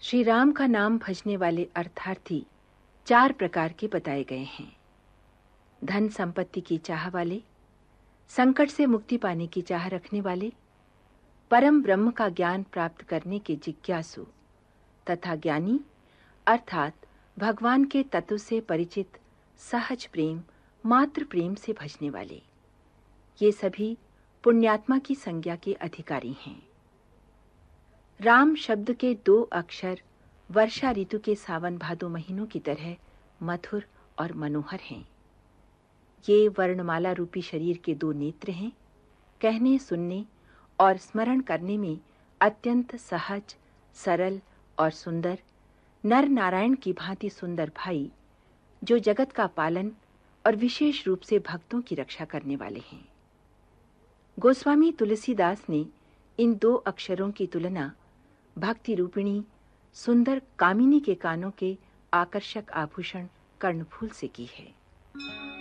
श्री राम का नाम भजने वाले अर्थार्थी 4 प्रकार के बताए गए हैं। धन संपत्ति की चाह वाले, संकट से मुक्ति पाने की चाह रखने वाले, परम ब्रह्म का ज्ञान प्राप्त करने के जिज्ञासु तथा ज्ञानी अर्थात भगवान के तत्व से परिचित सहज प्रेम, मात्र प्रेम से भजने वाले। ये सभी पुण्यात्मा की संज्ञा के अधिकारी हैं। राम शब्द के 2 अक्षर वर्षा ऋतु के सावन भादो महीनों की तरह मधुर और मनोहर हैं। ये वर्णमाला रूपी शरीर के 2 नेत्र हैं। कहने, सुनने और स्मरण करने में अत्यंत सहज, सरल और सुंदर, नर नारायण की भांति सुंदर भाई, जो जगत का पालन और विशेष रूप से भक्तों की रक्षा करने वाले हैं। गोस्वामी तुलसीदास ने इन 2 अक्षरों की तुलना भक्ति रूपिणी सुंदर कामिनी के कानों के आकर्षक आभूषण कर्णफूल से की है।